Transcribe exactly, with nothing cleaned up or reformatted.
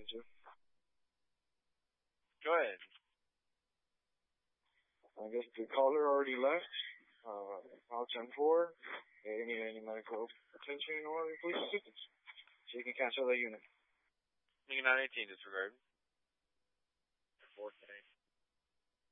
to. Go ahead. I guess the caller already left. Uh, I'll ten four. They need any medical attention or police assistance. So you can cancel that unit. nine eighteen, disregard. four ten.